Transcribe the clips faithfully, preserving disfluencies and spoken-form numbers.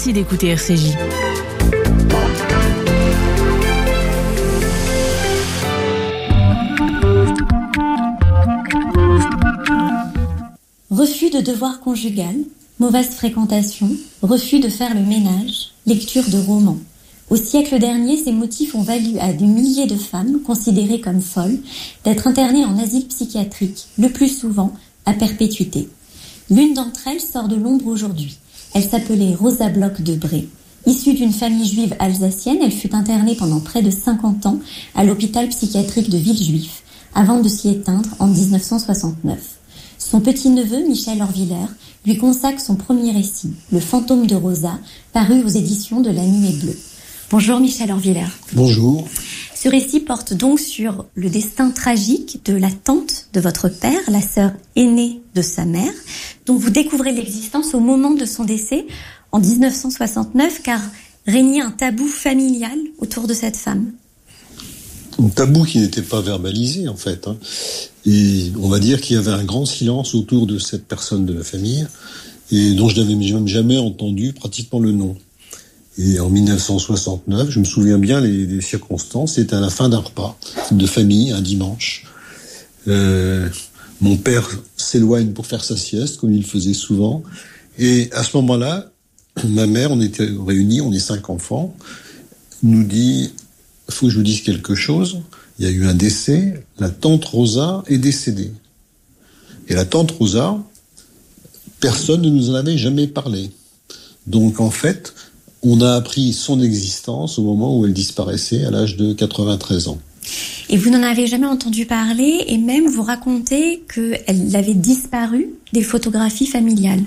Merci d'écouter R C J. Refus de devoir conjugal, mauvaise fréquentation, refus de faire le ménage, lecture de romans. Au siècle dernier, ces motifs ont valu à des milliers de femmes, considérées comme folles, d'être internées en asile psychiatrique, le plus souvent à perpétuité. L'une d'entre elles sort de l'ombre aujourd'hui. Elle s'appelait Rosa Bloch de Bré. Issue d'une famille juive alsacienne, elle fut internée pendant près de cinquante ans à l'hôpital psychiatrique de Villejuif, avant de s'y éteindre en dix-neuf cent soixante-neuf. Son petit-neveu, Michel Horviller, lui consacre son premier récit, Le fantôme de Rosa, paru aux éditions de La Nuée Bleue. Bonjour Michel Horviller. Bonjour. Ce récit porte donc sur le destin tragique de la tante de votre père, la sœur aînée de sa mère, dont vous découvrez l'existence au moment de son décès en dix-neuf cent soixante-neuf, car régnait un tabou familial autour de cette femme. Un tabou qui n'était pas verbalisé, en fait. Hein. Et on va dire qu'il y avait un grand silence autour de cette personne de la famille, et dont je n'avais même jamais entendu pratiquement le nom. Et en dix-neuf cent soixante-neuf, je me souviens bien les, les circonstances, c'était à la fin d'un repas de famille, un dimanche. Euh, mon père s'éloigne pour faire sa sieste, comme il le faisait souvent. Et à ce moment-là, ma mère, on était réunis, on est cinq enfants, nous dit... Il faut que je vous dise quelque chose. Il y a eu un décès. La tante Rosa est décédée. Et la tante Rosa, personne ne nous en avait jamais parlé. Donc, en fait, on a appris son existence au moment où elle disparaissait à l'âge de quatre-vingt-treize ans. Et vous n'en avez jamais entendu parler, et même vous racontez qu'elle avait disparu des photographies familiales.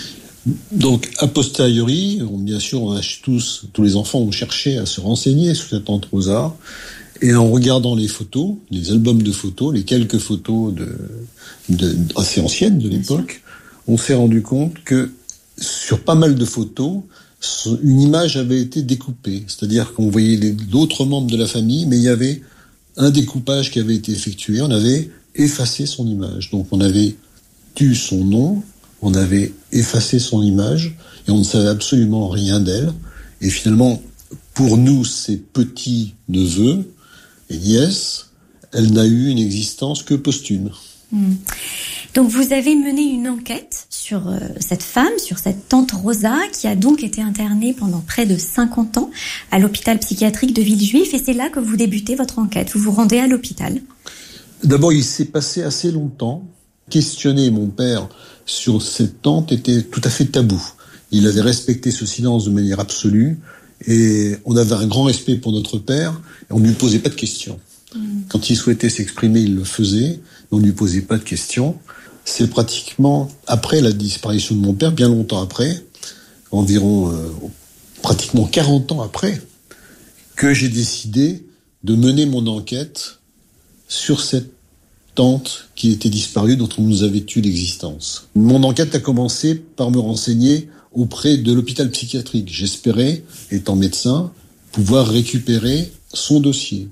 Donc, a posteriori, bien sûr, on a tous, tous les enfants ont cherché à se renseigner sur cette tante Rosa, et en regardant les photos, les albums de photos, les quelques photos de, de, assez anciennes de l'époque, on s'est rendu compte que sur pas mal de photos, une image avait été découpée. C'est-à-dire qu'on voyait les, d'autres membres de la famille, mais il y avait un découpage qui avait été effectué, on avait effacé son image. Donc, on avait tu son nom, on avait effacé son image et on ne savait absolument rien d'elle. Et finalement, pour nous, ses petits-neveux et nièces, elle n'a eu une existence que posthume. Mmh. Donc vous avez mené une enquête sur euh, cette femme, sur cette tante Rosa, qui a donc été internée pendant près de cinquante ans à l'hôpital psychiatrique de Villejuif, et c'est là que vous débutez votre enquête. Vous vous rendez à l'hôpital. D'abord, il s'est passé assez longtemps. Questionner mon père sur cette tante était tout à fait tabou. Il avait respecté ce silence de manière absolue et on avait un grand respect pour notre père et on ne lui posait pas de questions. Mmh. Quand il souhaitait s'exprimer, il le faisait, mais on ne lui posait pas de questions. C'est pratiquement après la disparition de mon père, bien longtemps après, environ euh, pratiquement quarante ans après, que j'ai décidé de mener mon enquête sur cette tante qui était disparue, dont on nous avait tué l'existence. Mon enquête a commencé par me renseigner auprès de l'hôpital psychiatrique. J'espérais, étant médecin, pouvoir récupérer son dossier.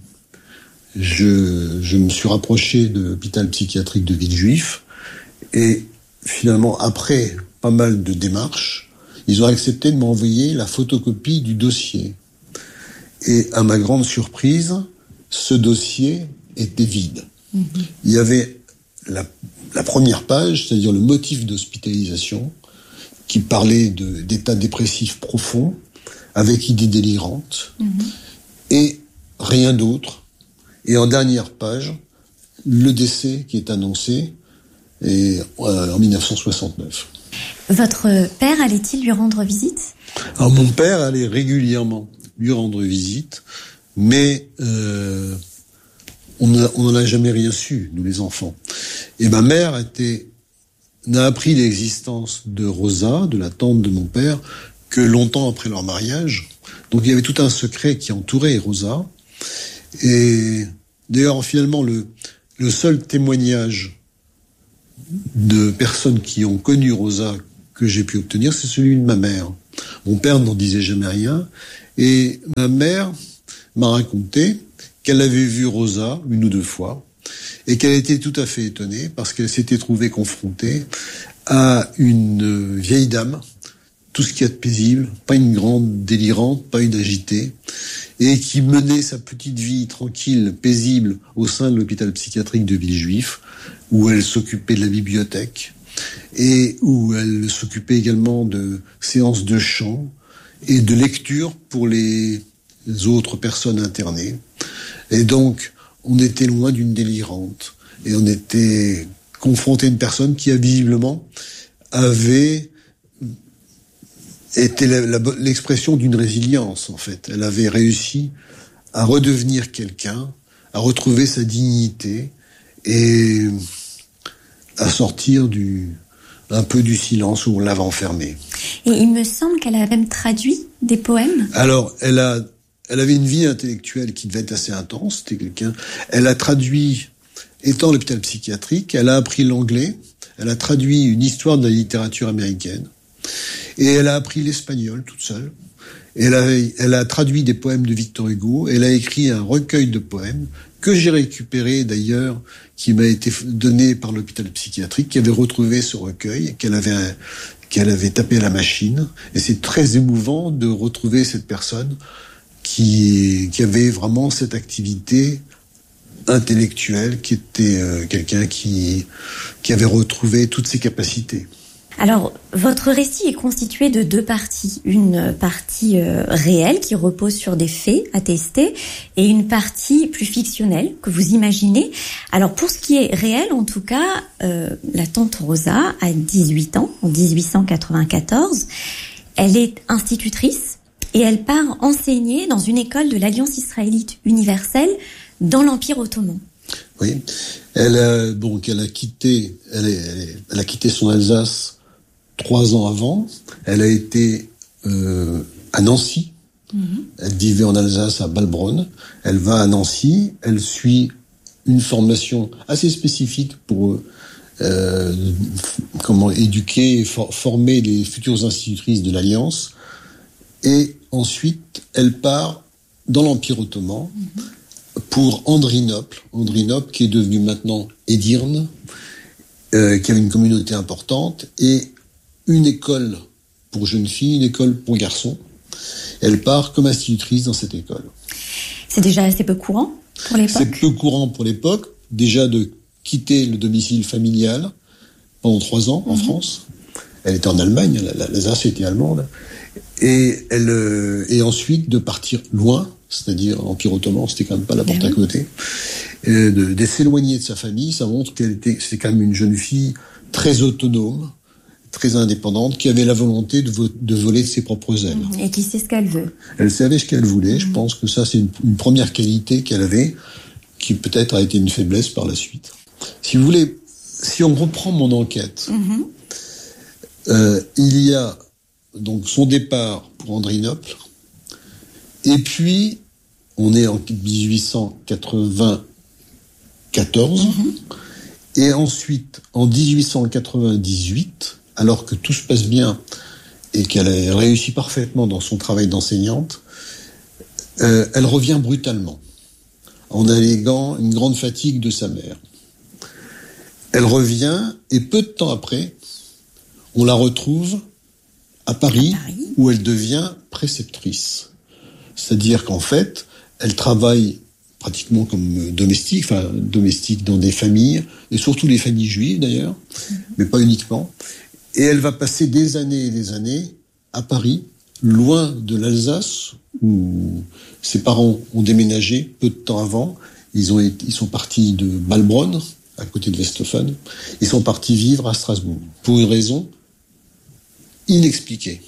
Je, je me suis rapproché de l'hôpital psychiatrique de Villejuif et finalement, après pas mal de démarches, ils ont accepté de m'envoyer la photocopie du dossier. Et à ma grande surprise, ce dossier était vide. Il y avait la, la première page, c'est-à-dire le motif d'hospitalisation, qui parlait de, d'état dépressif profond, avec idées délirantes, mmh. et rien d'autre. Et en dernière page, le décès qui est annoncé, et, euh, en dix-neuf cent soixante-neuf. Votre père allait-il lui rendre visite ? Alors mon père allait régulièrement lui rendre visite, mais... Euh, On n'en a jamais rien su, nous les enfants. Et ma mère était, n'a appris l'existence de Rosa, de la tante de mon père, que longtemps après leur mariage. Donc il y avait tout un secret qui entourait Rosa. Et d'ailleurs, finalement, le, le seul témoignage de personnes qui ont connu Rosa que j'ai pu obtenir, c'est celui de ma mère. Mon père n'en disait jamais rien. Et ma mère m'a raconté qu'elle avait vu Rosa une ou deux fois et qu'elle était tout à fait étonnée parce qu'elle s'était trouvée confrontée à une vieille dame tout ce qu'il y a de paisible, pas une grande délirante, pas une agitée, et qui menait sa petite vie tranquille, paisible, au sein de l'hôpital psychiatrique de Villejuif, où elle s'occupait de la bibliothèque, et où elle s'occupait également de séances de chant et de lecture pour les autres personnes internées. Et donc, on était loin d'une délirante, et on était confronté à une personne qui, a visiblement, avait était la, la, l'expression d'une résilience, en fait. Elle avait réussi à redevenir quelqu'un, à retrouver sa dignité et à sortir du, un peu du silence où on l'avait enfermée. Et il me semble qu'elle a même traduit des poèmes. Alors, elle a, elle avait une vie intellectuelle qui devait être assez intense. C'était quelqu'un. Elle a traduit, étant à l'hôpital psychiatrique, elle a appris l'anglais. Elle a traduit une histoire de la littérature américaine. Et elle a appris l'espagnol toute seule. Elle a, elle a traduit des poèmes de Victor Hugo. Elle a écrit un recueil de poèmes que j'ai récupéré d'ailleurs, qui m'a été donné par l'hôpital psychiatrique, qui avait retrouvé ce recueil, qu'elle avait, qu'elle avait tapé à la machine. Et c'est très émouvant de retrouver cette personne qui, qui avait vraiment cette activité intellectuelle, qui était euh, quelqu'un qui, qui avait retrouvé toutes ses capacités. Alors, votre récit est constitué de deux parties. Une partie euh, réelle qui repose sur des faits attestés et une partie plus fictionnelle que vous imaginez. Alors, pour ce qui est réel, en tout cas, euh, la tante Rosa a dix-huit ans, en dix-huit cent quatre-vingt-quatorze. Elle est institutrice et elle part enseigner dans une école de l'Alliance israélite universelle dans l'Empire ottoman. Oui, elle a, donc elle a quitté, elle, est, elle, est, elle a quitté son Alsace trois ans avant. Elle a été euh, à Nancy. Mmh. Elle vivait en Alsace à Balbronn. Elle va à Nancy. Elle suit une formation assez spécifique pour euh, comment éduquer et for- former les futures institutrices de l'Alliance. Et ensuite, elle part dans l'Empire ottoman mmh. pour Andrinople. Andrinople qui est devenu maintenant Edirne, euh, qui avait une communauté importante et une école pour jeunes filles, une école pour garçons. Elle part comme institutrice dans cette école. C'est déjà assez peu courant pour l'époque. C'est peu courant pour l'époque, déjà de quitter le domicile familial pendant trois ans en mmh. France. Elle était en Allemagne, l'Alsace était allemande. Et, elle, et ensuite de partir loin, c'est-à-dire l'Empire ottoman, c'était quand même pas la porte ben à oui. côté, et de, de s'éloigner de sa famille. Ça montre qu'elle était, c'est quand même une jeune fille très autonome, très indépendante, qui avait la volonté de, vo- de voler de ses propres ailes. Et qui sait ce qu'elle veut. Elle savait ce qu'elle voulait. Mmh. Je pense que ça, c'est une, une première qualité qu'elle avait, qui peut-être a été une faiblesse par la suite. Si vous voulez, si on reprend mon enquête, mmh. euh, il y a donc son départ pour Andrinople, et puis on est en dix-huit cent quatre-vingt-quatorze, mmh. et ensuite en dix-huit cent quatre-vingt-dix-huit, alors que tout se passe bien et qu'elle a réussi parfaitement dans son travail d'enseignante, euh, elle revient brutalement, en alléguant une grande fatigue de sa mère. Elle revient, et peu de temps après, on la retrouve à Paris, à Paris, où elle devient préceptrice. C'est-à-dire qu'en fait, elle travaille pratiquement comme domestique, enfin domestique dans des familles, et surtout les familles juives d'ailleurs, mmh. mais pas uniquement. Et elle va passer des années et des années à Paris, loin de l'Alsace, où ses parents ont déménagé peu de temps avant. Ils, ont été, ils sont partis de Balbronn, à côté de Westhofen. Ils sont partis vivre à Strasbourg, pour une raison inexpliquée.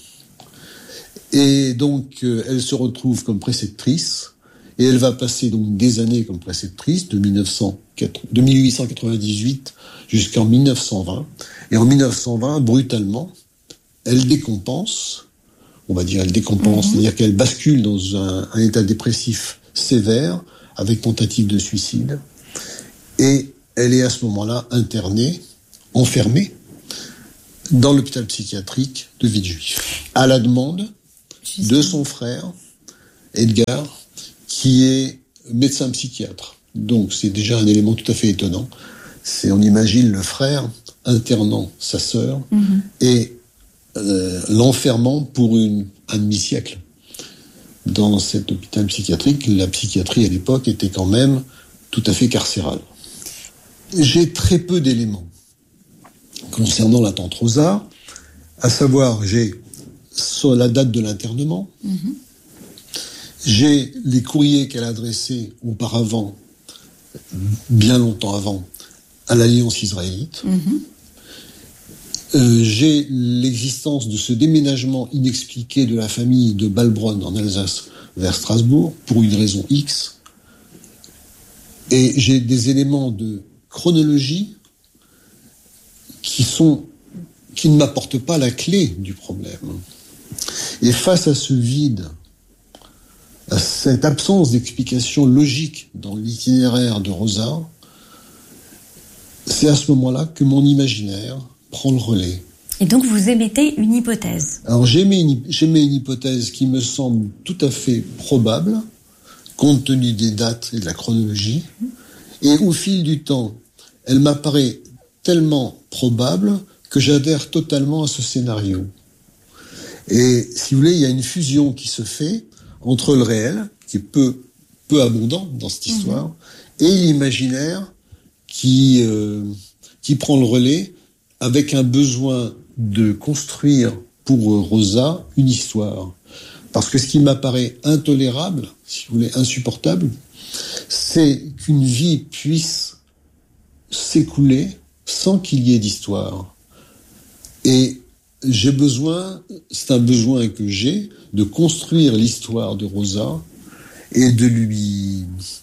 Et donc, euh, elle se retrouve comme préceptrice, et elle va passer donc des années comme préceptrice, de, mille huit cent quatre-vingt-dix-huit jusqu'en mille neuf cent vingt. Et en mille neuf cent vingt, brutalement, elle décompense, on va dire elle décompense, mmh. c'est-à-dire qu'elle bascule dans un, un état dépressif sévère, avec tentative de suicide, et elle est à ce moment-là internée, enfermée, dans l'hôpital psychiatrique de Villejuif, à la demande Juste. de son frère, Edgar, qui est médecin psychiatre. Donc c'est déjà un élément tout à fait étonnant. C'est, on imagine le frère internant sa sœur, mmh. et euh, l'enfermant pour une, un demi-siècle. Dans cet hôpital psychiatrique, la psychiatrie à l'époque était quand même tout à fait carcérale. J'ai très peu d'éléments concernant la tante Rosa, à savoir, j'ai sur la date de l'internement, mmh. j'ai les courriers qu'elle a adressés auparavant, bien longtemps avant, à l'Alliance israélite. Mmh. Euh, j'ai l'existence de ce déménagement inexpliqué de la famille de Balbronn en Alsace vers Strasbourg, pour une raison X. Et j'ai des éléments de chronologie qui sont, qui ne m'apportent pas la clé du problème. Et face à ce vide, à cette absence d'explication logique dans l'itinéraire de Rosa, c'est à ce moment-là que mon imaginaire prend le relais. Et donc vous émettez une hypothèse. Alors j'émets une, j'émets une hypothèse qui me semble tout à fait probable, compte tenu des dates et de la chronologie, et au fil du temps, elle m'apparaît tellement probable que j'adhère totalement à ce scénario. Et si vous voulez, il y a une fusion qui se fait entre le réel, qui est peu, peu abondant dans cette histoire, mmh. et l'imaginaire qui, euh, qui prend le relais avec un besoin de construire pour Rosa une histoire. Parce que ce qui m'apparaît intolérable, si vous voulez, insupportable, c'est qu'une vie puisse s'écouler sans qu'il y ait d'histoire. Et j'ai besoin, c'est un besoin que j'ai, de construire l'histoire de Rosa et de lui,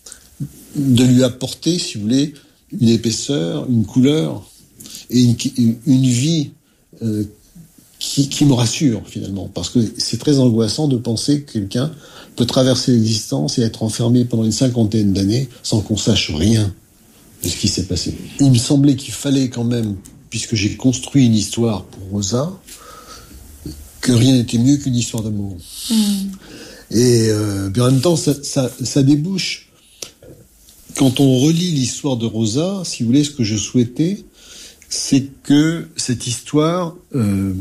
de lui apporter, si vous voulez, une épaisseur, une couleur et une, une vie euh, qui, qui me rassure finalement, parce que c'est très angoissant de penser que quelqu'un peut traverser l'existence et être enfermé pendant une cinquantaine d'années sans qu'on sache rien de ce qui s'est passé. Il me semblait qu'il fallait quand même, puisque j'ai construit une histoire pour Rosa, que rien n'était mieux qu'une histoire d'amour. Mmh. Et euh, en même temps, ça, ça, ça débouche. Quand on relit l'histoire de Rosa, si vous voulez, ce que je souhaitais, c'est que cette histoire euh,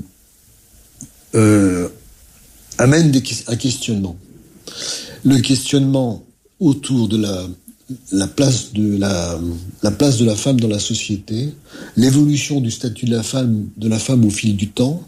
euh, amène des, un questionnement. Le questionnement autour de la, la, place de la, la place de la femme dans la société, l'évolution du statut de la femme, de la femme au fil du temps,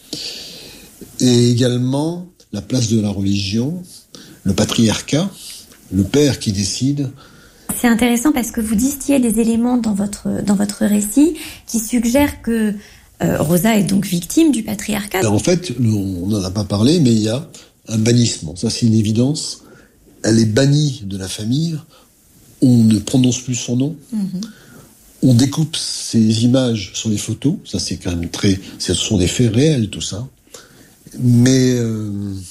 et également la place de la religion, le patriarcat, le père qui décide. C'est intéressant parce que vous distillez des éléments dans votre, dans votre récit qui suggèrent que euh, Rosa est donc victime du patriarcat. Alors en fait, on n'en a pas parlé, mais il y a un bannissement. Ça, c'est une évidence. Elle est bannie de la famille. On ne prononce plus son nom. Mm-hmm. On découpe ses images sur les photos. Ça, c'est quand même très... Ce sont des faits réels, tout ça. Mais... Euh,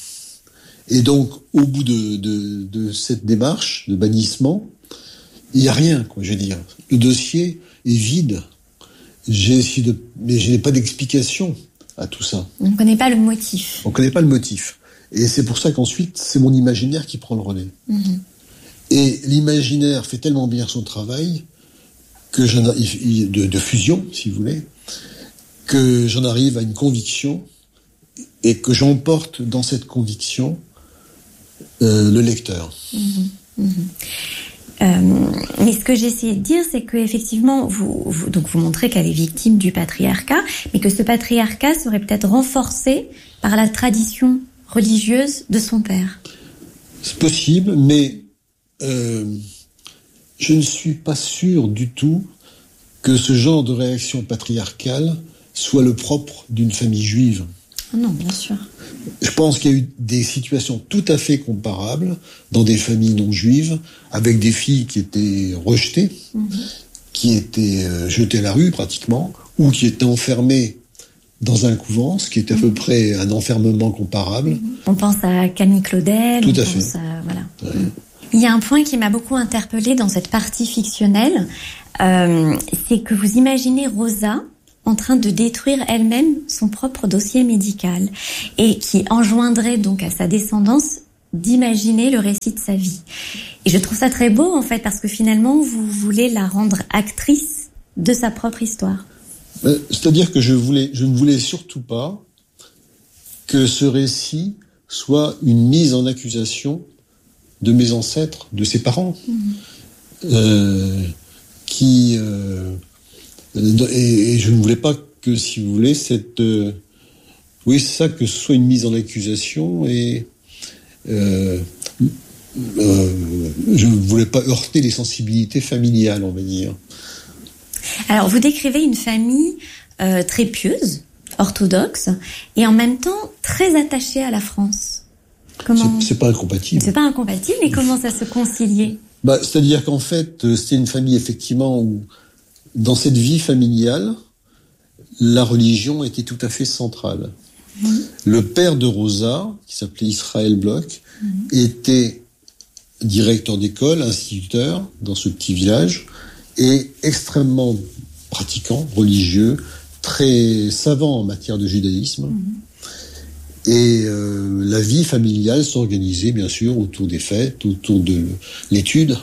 et donc, au bout de, de, de cette démarche de bannissement, il n'y a rien, quoi, je veux dire. Le dossier est vide. J'ai essayé de... Mais je n'ai pas d'explication à tout ça. On ne connaît pas le motif. On ne connaît pas le motif. Et c'est pour ça qu'ensuite, c'est mon imaginaire qui prend le relais. Mm-hmm. Et l'imaginaire fait tellement bien son travail, que j'en arrive, de, de fusion, si vous voulez, que j'en arrive à une conviction et que j'emporte dans cette conviction euh, le lecteur. Mmh, mmh. Euh, mais ce que j'ai essayé de dire, c'est que effectivement, vous, vous, donc vous montrez qu'elle est victime du patriarcat, mais que ce patriarcat serait peut-être renforcé par la tradition religieuse de son père. C'est possible, mais euh, je ne suis pas sûr du tout que ce genre de réaction patriarcale soit le propre d'une famille juive. Non, bien sûr. Je pense qu'il y a eu des situations tout à fait comparables dans des familles non juives, avec des filles qui étaient rejetées, mmh. qui étaient euh, jetées à la rue pratiquement, ou qui étaient enfermées dans un couvent, ce qui est à mmh. peu près un enfermement comparable. Mmh. On pense à Camille Claudel. Tout on à fait. Pense à, voilà. Ouais. Il y a un point qui m'a beaucoup interpellée dans cette partie fictionnelle, euh, c'est que vous imaginez Rosa en train de détruire elle-même son propre dossier médical et qui enjoindrait donc à sa descendance d'imaginer le récit de sa vie. Et je trouve ça très beau en fait parce que finalement vous voulez la rendre actrice de sa propre histoire. C'est-à-dire que je voulais, je ne voulais surtout pas que ce récit soit une mise en accusation de mes ancêtres, de ses parents, mmh. euh, qui euh, et, et je ne voulais pas que, si vous voulez, cette euh, oui, c'est ça, que ce soit une mise en accusation, et euh, euh, je ne voulais pas heurter les sensibilités familiales, on va dire. Alors, vous décrivez une famille euh, très pieuse, orthodoxe, et en même temps très attachée à la France. Comment... C'est, c'est pas incompatible. C'est pas incompatible, mais comment ça se conciliait ? Bah, c'est-à-dire qu'en fait, c'était une famille, effectivement, où, dans cette vie familiale, la religion était tout à fait centrale. Mmh. Le père de Rosa, qui s'appelait Israël Bloch, mmh. était directeur d'école, instituteur dans ce petit village, et extrêmement pratiquant, religieux, très savant en matière de judaïsme. Mmh. Et euh, la vie familiale s'organisait, bien sûr, autour des fêtes, autour de l'étude.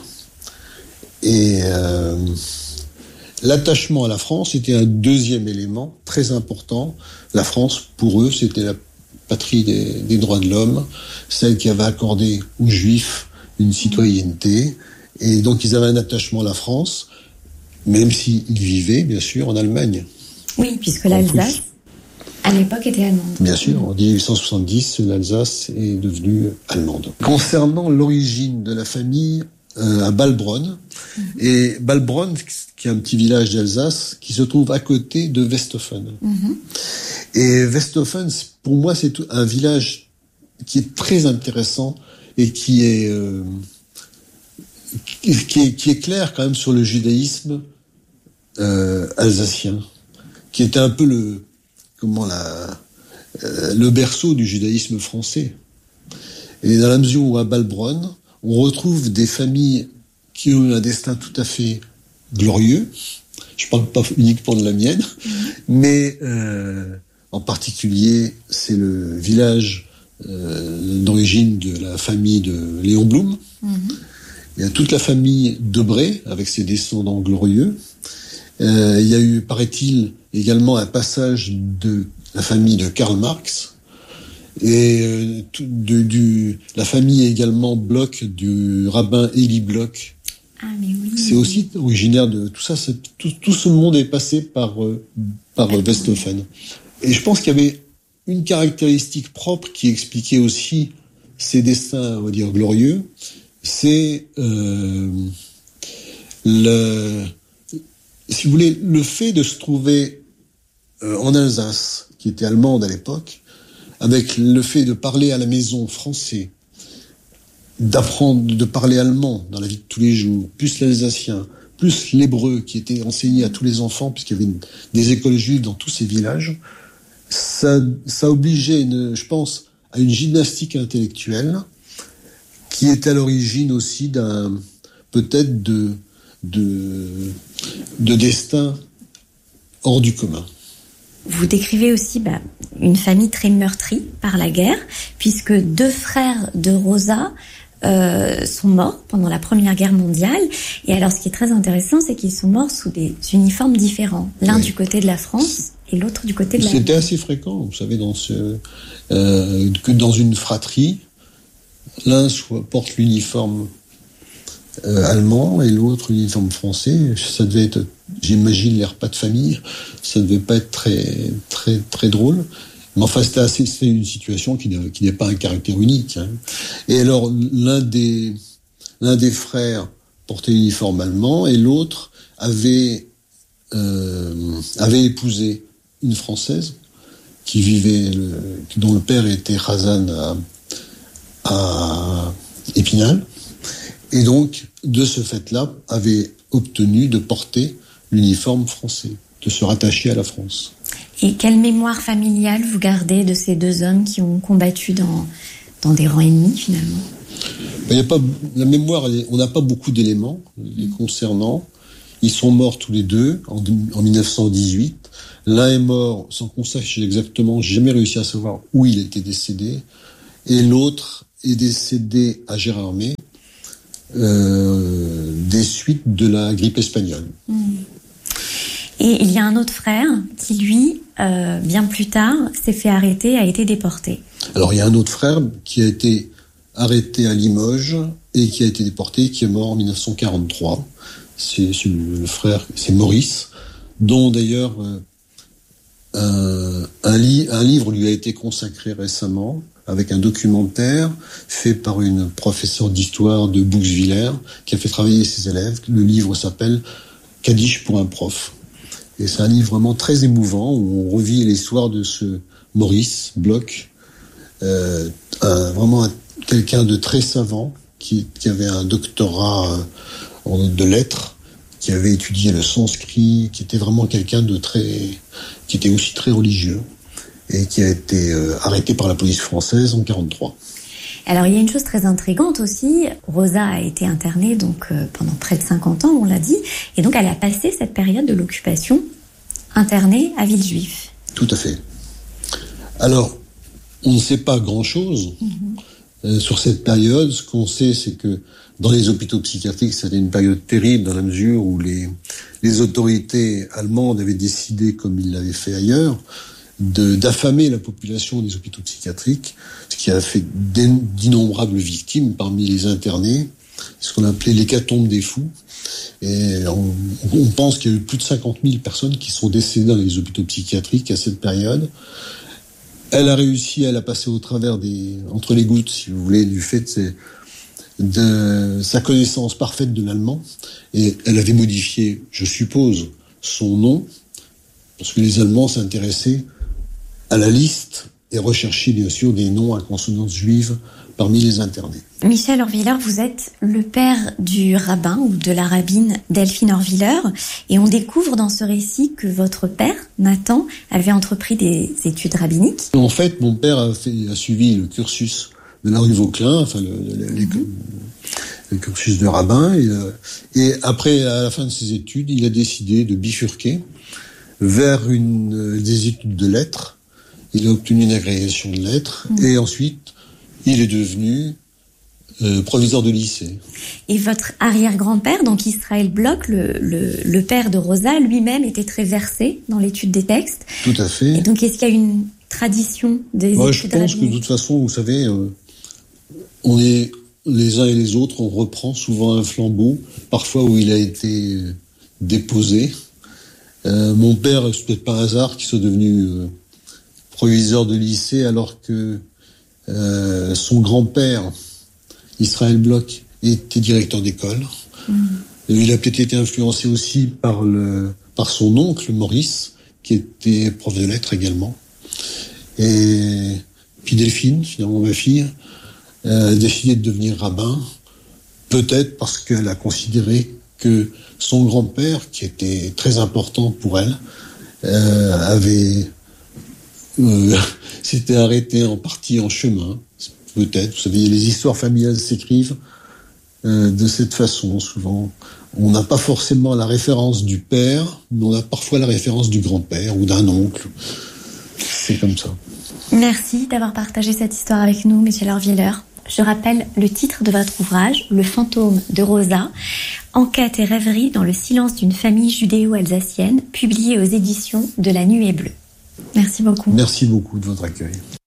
Et euh, l'attachement à la France était un deuxième élément très important. La France, pour eux, c'était la patrie des, des droits de l'homme, celle qui avait accordé aux Juifs une citoyenneté. Et donc, ils avaient un attachement à la France, même s'ils vivaient, bien sûr, en Allemagne. Oui, puisque l'Alsace, à l'époque, était allemande. Bien sûr, en dix-huit cent soixante-dix, l'Alsace est devenue allemande. Concernant l'origine de la famille, euh, à Balbronn, mmh. et Balbronn, qui est un petit village d'Alsace, qui se trouve à côté de Westhofen. Mmh. Et Westhofen, pour moi, c'est un village qui est très intéressant et qui est, euh, qui, qui est, qui est clair quand même sur le judaïsme euh, alsacien, qui était un peu le, comment la, euh, le berceau du judaïsme français. Et dans la mesure où à Balbronn, on retrouve des familles qui ont eu un destin tout à fait glorieux. Je ne parle pas uniquement de la mienne, mmh. mais euh, en particulier, c'est le village euh, d'origine de la famille de Léon Blum. Mmh. Il y a toute la famille Debré, avec ses descendants glorieux. Euh, il y a eu, paraît-il, également un passage de la famille de Karl Marx. Et euh, de, du, la famille également Bloch, du rabbin Élie Bloch. Ah, mais oui. C'est aussi originaire de tout ça. C'est, tout, tout ce monde est passé par, euh, par euh, Westhofen. Et je pense qu'il y avait une caractéristique propre qui expliquait aussi ces destins, on va dire, glorieux. C'est euh, le, si vous voulez, le fait de se trouver euh, en Alsace, qui était allemande à l'époque, avec le fait de parler à la maison français, d'apprendre de parler allemand dans la vie de tous les jours, plus l'alsacien, plus l'hébreu qui était enseigné à tous les enfants, puisqu'il y avait une, des écoles juives dans tous ces villages, ça, ça obligeait, une, je pense, à une gymnastique intellectuelle qui est à l'origine aussi d'un, peut-être de, de, de destin hors du commun. Vous décrivez aussi bah, une famille très meurtrie par la guerre, puisque deux frères de Rosa euh, sont morts pendant la Première Guerre mondiale. Et alors, ce qui est très intéressant, c'est qu'ils sont morts sous des uniformes différents. L'un oui. du côté de la France et l'autre du côté de la... C'était assez fréquent, vous savez, dans ce, euh, que dans une fratrie, l'un soit, porte l'uniforme euh, allemand et l'autre l'uniforme français. Ça devait être, j'imagine, les repas de famille, ça devait pas être très très très drôle. Mais enfin, c'était assez, c'était une situation qui n'est, qui n'est pas un caractère unique. Hein. Et alors, l'un des l'un des frères portait l'uniforme allemand et l'autre avait euh, avait épousé une Française qui vivait, le, dont le père était Razan à, à Épinal. Et donc, de ce fait-là, avait obtenu de porter l'uniforme français, de se rattacher à la France. Et quelle mémoire familiale vous gardez de ces deux hommes qui ont combattu dans, dans des rangs ennemis, finalement ? Il y a pas, la mémoire, on n'a pas beaucoup d'éléments les concernant. Ils sont morts tous les deux en, en dix-neuf cent dix-huit. L'un est mort sans qu'on sache exactement, j'ai jamais réussi à savoir où il était décédé. Et l'autre est décédé à Gérardmer, euh, des suites de la grippe espagnole. Mmh. Et il y a un autre frère qui, lui, euh, bien plus tard, s'est fait arrêter, a été déporté. Alors, il y a un autre frère qui a été arrêté à Limoges et qui a été déporté, qui est mort en dix-neuf cent quarante-trois. C'est, c'est le frère, c'est Maurice, dont d'ailleurs euh, un, un, li- un livre lui a été consacré récemment, avec un documentaire fait par une professeure d'histoire de Bouxwiller, qui a fait travailler ses élèves. Le livre s'appelle « Kaddish pour un prof ». Et c'est un livre vraiment très émouvant, où on revit l'histoire de ce Maurice Bloch, euh, un, vraiment un, quelqu'un de très savant, qui, qui avait un doctorat euh, de lettres, qui avait étudié le sanskrit, qui était vraiment quelqu'un de très... qui était aussi très religieux, et qui a été euh, arrêté par la police française en quarante-trois. Alors, il y a une chose très intrigante aussi. Rosa a été internée donc euh, pendant près de cinquante ans, on l'a dit. Et donc, elle a passé cette période de l'occupation internée à Villejuif. Tout à fait. Alors, on ne sait pas grand-chose mm-hmm. euh, sur cette période. Ce qu'on sait, c'est que dans les hôpitaux psychiatriques, c'était une période terrible dans la mesure où les, les autorités allemandes avaient décidé, comme ils l'avaient fait ailleurs, de, d'affamer la population des hôpitaux psychiatriques, ce qui a fait d'innombrables victimes parmi les internés, ce qu'on appelait l'hécatombe des fous. Et on, on pense qu'il y a eu plus de cinquante mille personnes qui sont décédées dans les hôpitaux psychiatriques à cette période. Elle a réussi à la passer au travers des, entre les gouttes, si vous voulez, du fait de, de sa connaissance parfaite de l'allemand. Et elle avait modifié, je suppose, son nom, parce que les Allemands s'intéressaient à la liste et rechercher bien sûr des noms à consonance juive parmi les internés. Michel Horviller, vous êtes le père du rabbin ou de la rabbine Delphine Horviller, et on découvre dans ce récit que votre père, Nathan, avait entrepris des études rabbiniques. En fait, mon père a, fait, a suivi le cursus de la rue Vauquelin, enfin le, le, le, mm-hmm. le cursus de rabbin, et, et après, à la fin de ses études, il a décidé de bifurquer vers une, des études de lettres. Il a obtenu une agrégation de lettres mmh. et ensuite, il est devenu euh, proviseur de lycée. Et votre arrière-grand-père, donc Israël Bloch, le, le, le père de Rosa, lui-même était très versé dans l'étude des textes. Tout à fait. Et donc, est-ce qu'il y a une tradition des Moi, études je pense rabbiniques ? que de toute façon, vous savez, euh, on est les uns et les autres, on reprend souvent un flambeau, parfois où il a été déposé. Euh, mon père, c'est peut-être par hasard qu'il soit devenu... Euh, proviseur de lycée, alors que euh, son grand-père, Israël Bloch, était directeur d'école. Mmh. Il a peut-être été influencé aussi par, le, par son oncle, Maurice, qui était prof de lettres également. Et puis Delphine, finalement ma fille, a décidé de devenir rabbin, peut-être parce qu'elle a considéré que son grand-père, qui était très important pour elle, euh, avait... Euh, s'était arrêté en partie en chemin, peut-être. Vous savez, les histoires familiales s'écrivent euh, de cette façon, souvent. On n'a pas forcément la référence du père, mais on a parfois la référence du grand-père ou d'un oncle. C'est comme ça. Merci d'avoir partagé cette histoire avec nous, Michel Horviller. Je rappelle le titre de votre ouvrage, Le fantôme de Rosa, enquête et rêverie dans le silence d'une famille judéo-alsacienne, publié aux éditions de La Nuée Bleue. Merci beaucoup. Merci beaucoup de votre accueil.